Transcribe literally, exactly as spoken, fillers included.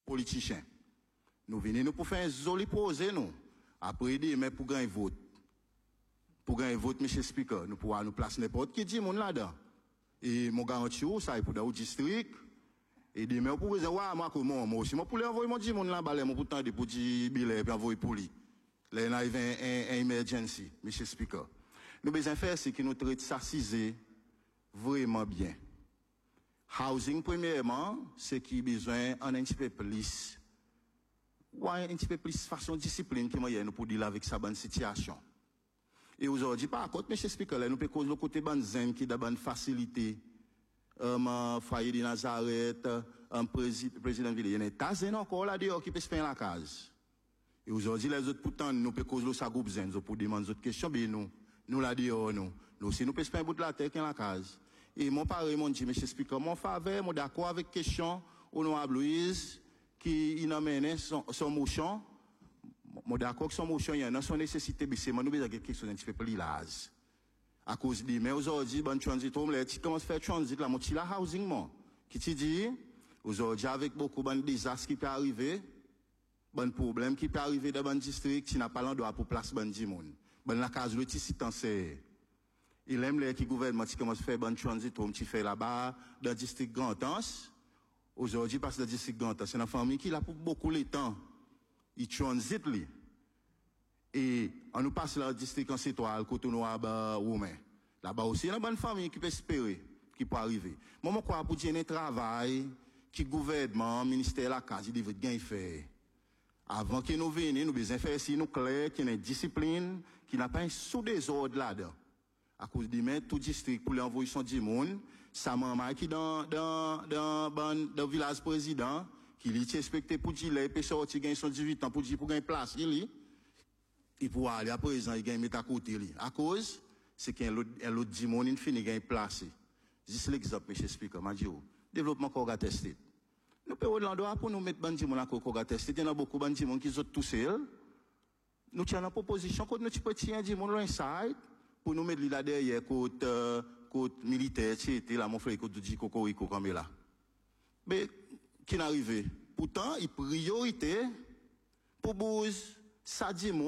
politiciens. Nous venons nous pour faire un joli projet, nous. Après, mais pour gagner vote. Pour gagner vote, monsieur Speaker, nous pouvons nous placer n'importe qui dit mon là-dedans. Et mon garantie, ça, est pour dans le district. Et demain, pour dire, ouais, moi, comment, moi aussi, moi, pour les envoyer, moi, dis mon là-bas, moi, pourtant, des petits billets, puis envoyer pour lui. Là, il y a un, un emergency, monsieur Speaker. Nous, besoin faire, c'est que nous traitons ça, vraiment bien. Housing, premièrement, c'est qu'il y a besoin d'un un petit peu plus. Ouais, un petit peu plus façon discipline qui moyen pour dealer avec sa bonne situation. Et aujourd'hui, par contre, monsieur Speaker, là, nous pouvons causer le côté ban zen qui a bonne facilité. Um, foyer de Nazareth, un président, président de ville. Il y a un zen encore là dehors qui peut se faire la case. Et aujourd'hui, les autres, pourtant, nous pouvons causer le groupe zen, pour demander d'autres questions, mais nous, nous là dehors, nous. Nous aussi, nous pouvons se faire un bout de la terre qui est la case. Et mon père, mon dit, monsieur Speaker, mon faveur, mon d'accord avec question, au nom de Louise, qui il amène son, son motion, mon d'accord avec son motion, il y a son nécessité, mais c'est moi, nous besoin de quelque chose un petit peu plus large. À cause de, mais aujourd'hui, bon transit, on l'a dit, comment se faire transit, la moitié la housing, moi. Qui te dit, aujourd'hui, avec beaucoup de désastres qui peut arriver, bon problème qui peut arriver dans un district, qui n'a pas l'endroit pour placer bon du monde. Bon, la case, le tissu, c'est, il aime les qui gouvernement qui commence à faire bon transit, on qui fait là-bas, dans le district Grand Anse. Aujourd'hui, parce que le district Grand Anse, c'est une famille qui, là, pour beaucoup de temps, il transit, lui. Et on nous passe dans le district en Cétoile, côté noir, bah, roumain. Là-bas aussi, il y a une bonne famille qui peut espérer, qui peut arriver. Moi, je crois pour dire un travail, qui gouvernement, ministère de la case, il devrait bien faire. Avant que nous venions, nous besoin faire si nous clair, qu'il y ait une discipline, qui n'a pas un sous-désordre là-dedans. À cause de mettre tout district pour l'envoyer son dimoun, sa maman qui dans, dans, dans, dans, dans le village président, qui lui est expecté pour dire, il peut sortir, gagner son dix-huit ans pour dire, pour gagner place, il il pourra aller à présent, il gagne mettre à côté, lui. À cause, c'est qu'il y a un autre dimoun, il finit, il gagne place. Juste l'exemple, monsieur Speaker, m'a dit, développement qu'on a testé. Nous pouvons l'endroit pour nous mettre bandi mon encore qu'on a testé. Il y en a beaucoup de bandi qui sont tous seuls. Nous tiens la proposition, quand nous peux tirer un dimoun inside, pour nous mettre là derrière, côté, côté militaire, c'était là, mon frère, côté du cocorico comme là. Mais, qui n'arrive? Pourtant, il priorité, pour bouger, ça dit,